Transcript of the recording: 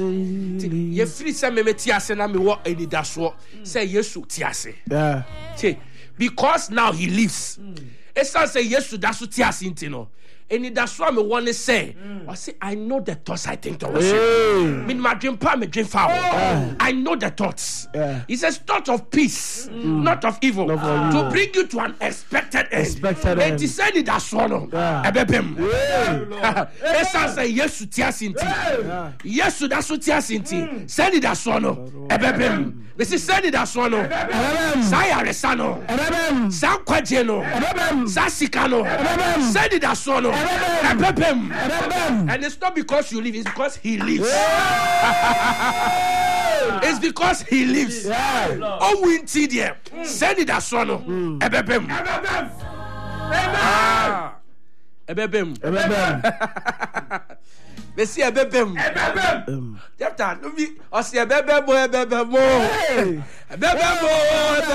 Ye free say me tiase na me wo enidaso say Yesu tiase. Yeah. Because now he lives. Esa say Yesu daso tiase intino. Enidaso me want to say, I say I know the thoughts I think towards you. Mean my dream pa me dream foul. I know the thoughts. He says thought of peace, not of evil, to bring you to an expected end. And he said it as one. Ebebem. Esa say Yesu tiase inti. Yesu daso tiase inti. Said it as one. Ebebem. This is said it as one. Saya resano. Sa kwajeno. Sa sikano. Said it as one. And it's not because you live, it's because he lives. It's because he lives. Oh, winty dear. Send it as one. Ebebem. Ebebem. They see ebebem. Ebebem. Jefta, no be. I see ebebem. Ebebem.